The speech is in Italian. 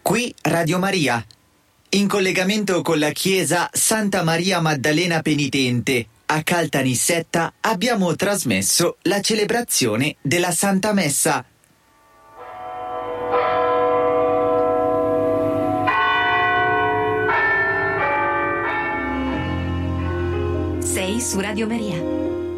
Qui Radio Maria. In collegamento con la chiesa Santa Maria Maddalena Penitente a Caltanissetta abbiamo trasmesso la celebrazione della Santa Messa. Sei su Radio Maria.